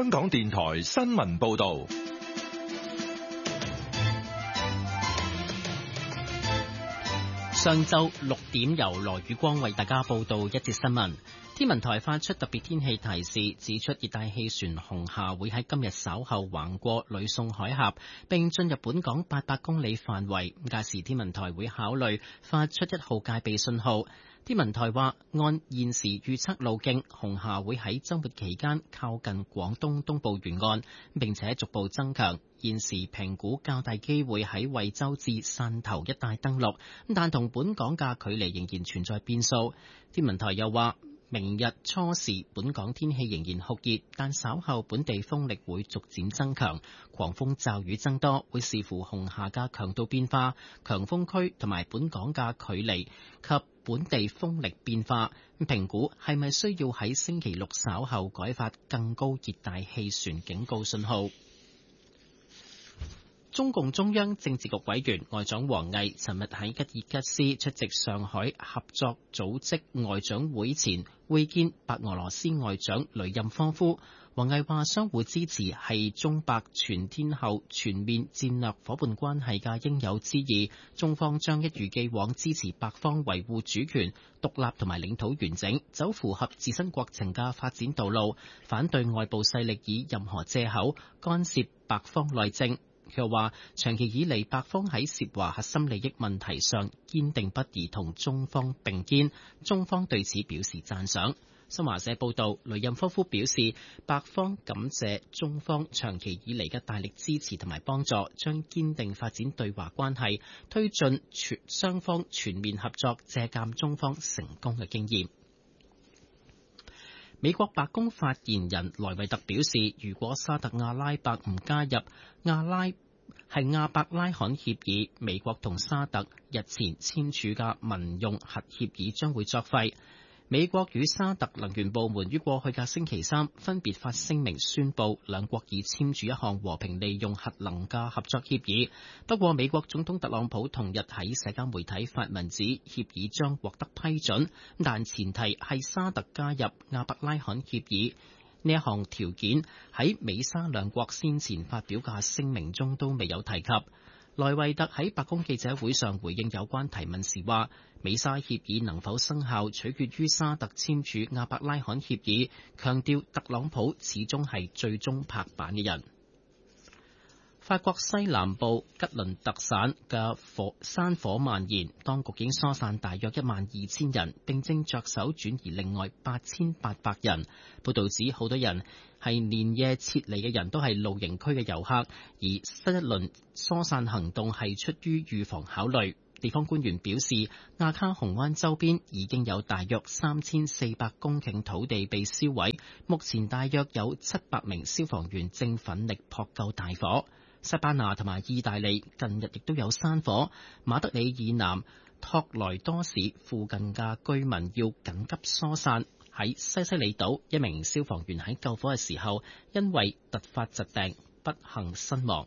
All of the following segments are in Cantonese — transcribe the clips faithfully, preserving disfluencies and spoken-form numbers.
香港電台新聞報道。 上晝六點，由羅宇光為大家報道一節新聞。天文台發出特別天氣提示，指出熱帶氣旋紅霞會喺今日稍後橫過呂宋海峽，並進入本港八百公里範圍。屆時天文台會考慮發出一號戒備信號。天文台話，按現時預測路徑，紅霞會喺週末期間靠近廣東東部沿岸，並且逐步增強。現時評估較大機會喺惠州至汕頭一帶登陸，但同本港嘅距離仍然存在變數。天文台又話，明日初時本港天氣仍然酷熱，但稍後本地風力會逐漸增強，狂風驟雨增多，會視乎紅霞嘅強度變化、強風區同埋本港嘅距離及本地風力變化，評估係咪需要喺星期六稍後改發更高熱帶氣旋警告信號。中共中央政治局委員外長王毅尋日喺吉爾吉斯出席上海合作組織外長會前會見白俄羅斯外長雷任科夫。王毅話，相互支持係中白全天候全面戰略夥伴關係嘅應有之義，中方將一如既往支持白方維護主權、獨立同埋領土完整，走符合自身國情嘅發展道路，反對外部勢力以任何藉口干涉白方內政。佢又話，長期以嚟，白方喺涉華核心利益問題上堅定不移同中方並肩，中方對此表示讚賞。新華社報道，雷任科夫表示，白方感謝中方長期以嚟嘅大力支持同埋幫助，將堅定發展對華關係，推進全雙方全面合作，借鑑中方成功嘅經驗。美國白宮發言人萊維特表示，如果沙特阿拉伯唔加入阿拉係亞伯拉罕協議，美國同沙特日前簽署嘅民用核協議將會作廢。美國與沙特能源部門於過去嘅星期三分別發聲明宣布，兩國已簽署一項和平利用核能嘅合作協議。不過，美國總統特朗普同日喺社交媒體發文指，協議將獲得批准，但前提係沙特加入亞伯拉罕協議。呢一項條件喺美沙兩國先前發表嘅聲明中都未有提及。萊維特喺白宮記者會上回應有關提問時話，美沙協議能否生效取決於沙特簽署亞伯拉罕協議，強調特朗普始終係最終拍板嘅人。法國西南部吉倫特省嘅火山火蔓延，當局已經疏散大約一萬二千人，並正着手轉移另外八千八百人。報導指，好多人係連夜撤離嘅人都係露營區嘅遊客，而新一輪疏散行動係出於預防考慮。地方官員表示，亞卡洪灣周邊已經有大約三千四百公頃土地被燒毀，目前大約有七百名消防員正奮力撲救大火。西班牙同埋意大利近日亦都有山火，馬德里以南托萊多市附近嘅居民要緊急疏散。喺西西里島，一名消防員喺救火嘅時候，因為突發疾病不幸身亡。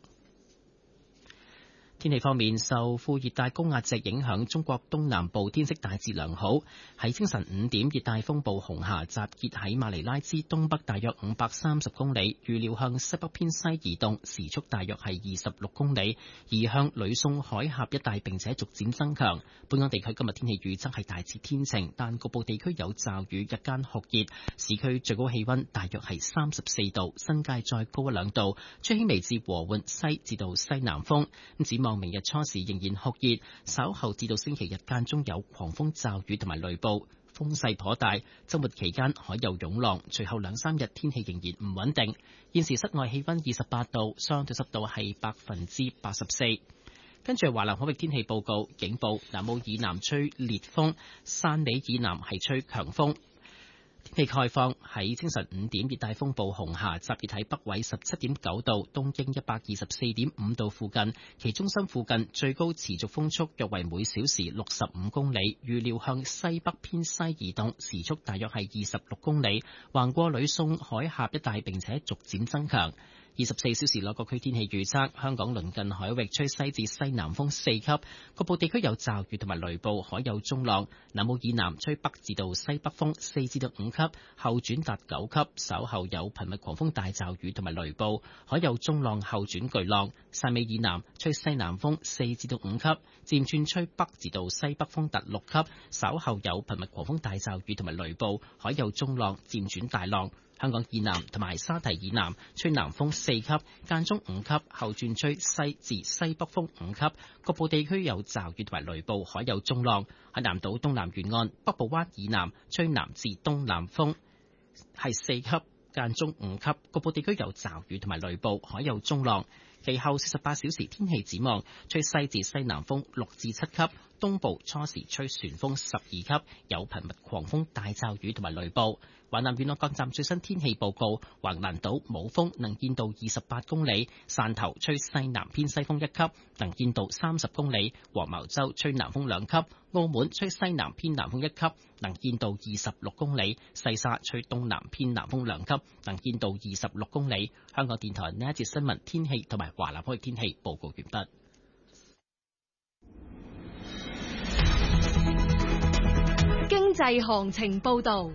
天氣方面，受副熱帶高壓脊影響，中國東南部天色大致良好。喺清晨五點，熱帶風暴紅霞集結喺馬尼拉之東北大約五百三十公里，預料向西北偏西移動，時速大約係二十六公里，移向呂宋海峽一帶，並且逐漸增強。本港地區今日天氣預測係大致天晴，但局部地區有驟雨，日間酷熱，市區最高氣溫大約係三十四度，新界再高一兩度，吹輕微至和緩西至到西南風。咁展望明日初時仍然酷熱，稍後至到星期日間中有狂風驟雨同埋雷暴，風勢頗大。周末期間海有湧浪，隨後兩三日天氣仍然唔穩定。現時室外氣溫二十八度，相對濕度係百分之八十四。跟住華南海域天氣報告，警報：南澳以南吹烈風，汕尾以南係吹強風。天氣概況，喺清晨五點，熱帶風暴紅霞集結喺北緯十七點九度、東經一百二十四點五度附近，其中心附近最高持續風速約為每小時六十五公里，預料向西北偏西移動，時速大約係二十六公里，橫過呂宋海峽一帶並且逐漸增強。 二十四小時內各區天氣預測：香港鄰近海域吹西至西南風四級，局部地區有驟雨同埋雷暴，海有中浪。南澳以南吹北至到西北風四至到五級，後轉達九級，稍後有頻密狂風大驟雨同埋雷暴，海有中浪後轉巨浪。汕尾以南吹西南風四至到五級，漸轉吹北至到西北風達六級，稍後有頻密狂風大驟雨同埋雷暴，海有中浪漸轉大浪。香港以南同埋沙堤以南吹南風四級，間中五級，後轉吹西至西北風五級，局部地區有驟雨同埋雷暴，海有中浪。喺南島東南沿岸北部灣以南吹南至東南風係四級，間中五級，局部地區有驟雨同埋雷暴，海有中浪。其後四十八小時天氣展望，吹西至西南風六至七級，東部初時吹旋風十二級，有頻密狂風大驟雨同埋雷暴。華南沿岸各站最新天氣報告：橫瀾島冇風，能見度二十八公里；汕頭吹西南偏西風一級，能見度三十公里；黃茅洲吹南風兩級；澳門吹西南偏南風一級，能見度二十六公里；西沙吹東南偏南風兩級，能見度二十六公里。香港電台呢一節新聞天氣同埋華南海天氣報告完畢。 經濟行情報導。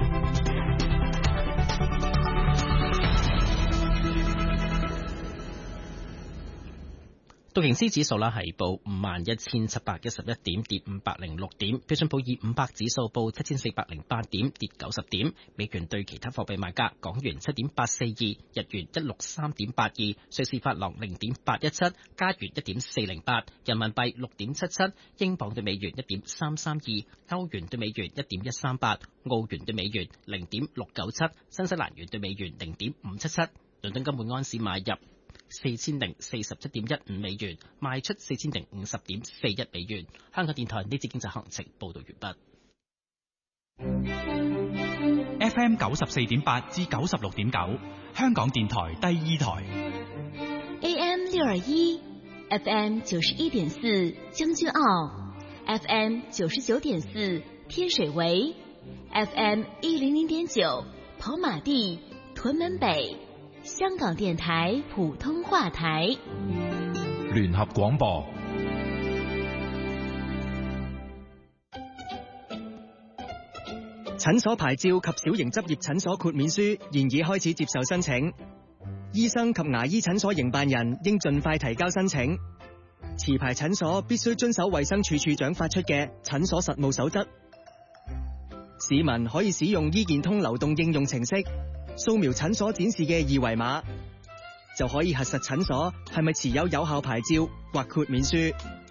道瓊斯指數啦係報五萬一千七百一十一點，跌五百零六點。標準普爾五百指數報七千四百零八點，跌九十點。美元對其他貨幣賣價：港元七點八四二，日元一六三點八二，瑞士法郎零點八一七，加元一點四零八，人民幣六點七七，英鎊對美元一點三三二，歐元對美元一點一三八，澳元對美元零點六九七，新西蘭元對美元零點五七七。倫敦金每安士買入四千零四十七點一五美元，賣出四千零五十點四一美元。香港電台呢節經濟行情報道完畢。F M 九十四點八至九十六點九，香港電台第二台。 A M 六二一 ，F M 九十一點四將軍澳 ，F M 九十九點四天水圍 ，F M 一零零點九跑馬地屯門北。香港電台普通話台， 聯合廣播。 診所牌照及小型執業診所豁免書現已開始接受申請，醫生及牙醫診所營辦人應盡快提交申請。持牌診所必須遵守衛生署署長發出嘅診所實務守則。市民可以使用醫健通流動應用程式掃描診所展示嘅二維碼，就可以核實診所係咪持有有效牌照或豁免書。